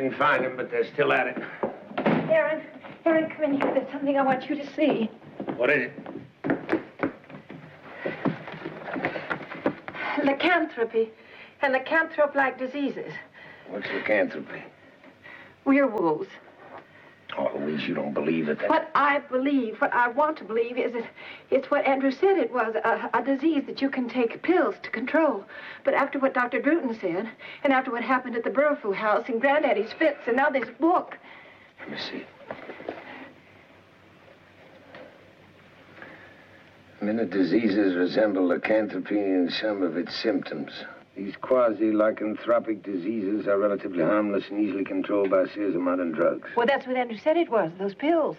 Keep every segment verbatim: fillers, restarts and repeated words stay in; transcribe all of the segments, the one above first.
didn't find him, but they're still at it. Aaron, Aaron, come in here. There's something I want you to see. What is it? Lycanthropy and lycanthrope-like diseases. What's lycanthropy? Werewolves. Oh, Louise, you don't believe it. That... What I believe, what I want to believe is that it's what Andrew said it was, a, a disease that you can take pills to control. But after what Doctor Druten said, and after what happened at the Burfoo house and Granddaddy's fits, and now this book... Let me see. Many diseases resemble lycanthropy in some of its symptoms. These quasi-lycanthropic diseases are relatively harmless and easily controlled by a series of modern drugs. Well, that's what Andrew said it was, those pills.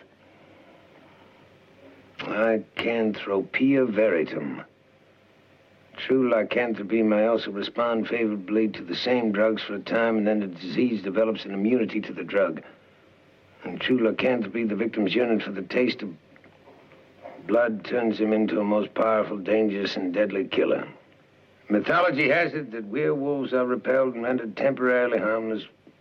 Lycanthropia veritum. True lycanthropy may also respond favorably to the same drugs for a time, and then the disease develops an immunity to the drug. In true lycanthropy, the victim's yearning for the taste of blood turns him into a most powerful, dangerous, and deadly killer. Mythology has it that werewolves are repelled and rendered temporarily harmless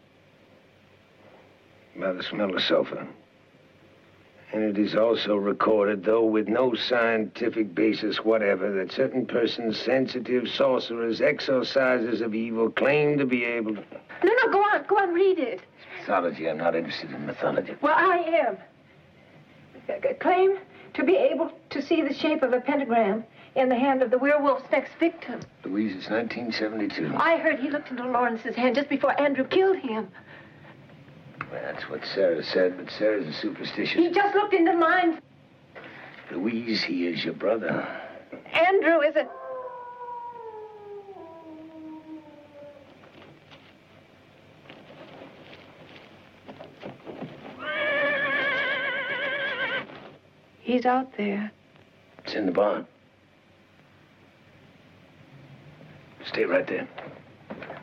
by the smell of sulfur. And it is also recorded, though with no scientific basis whatever, that certain persons, sensitive, sorcerers, exorcisers of evil, claim to be able to... No, no, go on, go on, read it. It's mythology. I'm not interested in mythology. Well, I am. Claim to be able to see the shape of a pentagram in the hand of the werewolf's next victim. Louise, it's nineteen seventy-two. I heard he looked into Lawrence's hand just before Andrew killed him. Well, that's what Sarah said, but Sarah's a superstitious... He just looked into mine. Louise, he is your brother. Andrew is a... He's out there. It's in the barn. Stay right there.